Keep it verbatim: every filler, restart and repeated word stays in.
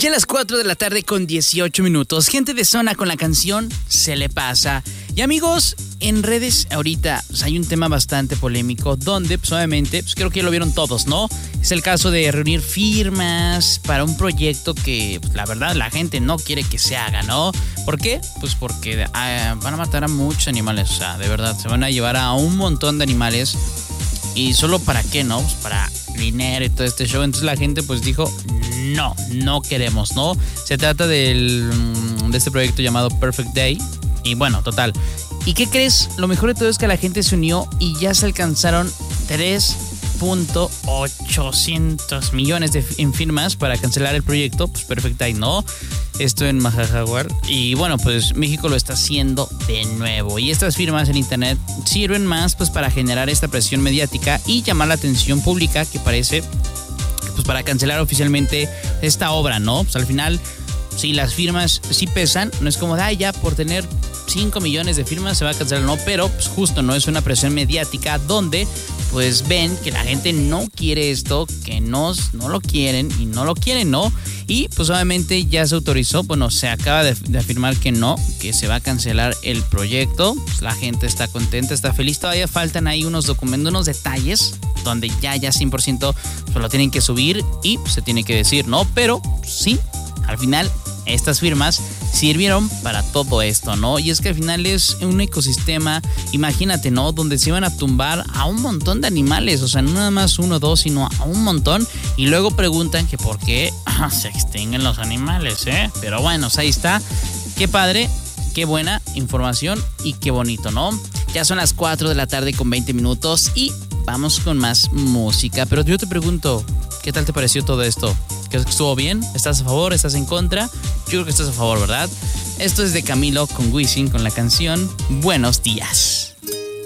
Ya a las cuatro de la tarde con dieciocho minutos. Gente de zona con la canción Se le pasa. Y amigos, en redes ahorita pues, hay un tema bastante polémico donde pues obviamente, pues creo que ya lo vieron todos, ¿no? Es el caso de reunir firmas para un proyecto que pues, la verdad la gente no quiere que se haga, ¿no? ¿Por qué? Pues porque ah, van a matar a muchos animales, o sea, de verdad, se van a llevar a un montón de animales. ¿Y solo para qué, no? Pues para dinero y todo este show. Entonces la gente pues dijo, no, no queremos, ¿no? Se trata del, de este proyecto llamado Perfect Day. Y bueno, total. ¿Y qué crees? Lo mejor de todo es que la gente se unió y ya se alcanzaron tres punto ochocientos millones de, en firmas para cancelar el proyecto. Pues Perfect Day, ¿no? Esto en Majajaguar. Y bueno, pues México lo está haciendo de nuevo. Y estas firmas en internet sirven más pues para generar esta presión mediática y llamar la atención pública que parece pues para cancelar oficialmente esta obra, ¿no? Pues al final, sí, las firmas sí pesan. No es como de, ay, ya por tener cinco millones de firmas se va a cancelar, no, pero pues justo no es una presión mediática donde pues ven que la gente no quiere esto, que no, no lo quieren y no lo quieren, ¿no? Y pues obviamente ya se autorizó, bueno, se acaba de, de afirmar que no, que se va a cancelar el proyecto. Pues la gente está contenta, está feliz. Todavía faltan ahí unos documentos, unos detalles donde ya, ya cien por ciento pues lo tienen que subir y pues, se tiene que decir, ¿no? Pero sí, al final estas firmas sirvieron para todo esto, ¿no? Y es que al final es un ecosistema, imagínate, ¿no? Donde se iban a tumbar a un montón de animales, o sea, no nada más uno o dos, sino a un montón. Y luego preguntan que por qué se extinguen los animales, ¿eh? Pero bueno, ahí está. Qué padre, qué buena información y qué bonito, ¿no? Ya son las cuatro de la tarde con veinte minutos y vamos con más música. Pero yo te pregunto, ¿qué tal te pareció todo esto? ¿Crees que estuvo bien? ¿Estás a favor? ¿Estás en contra? Yo creo que estás a favor, ¿verdad? Esto es de Camilo con Wisin con la canción Buenos Días.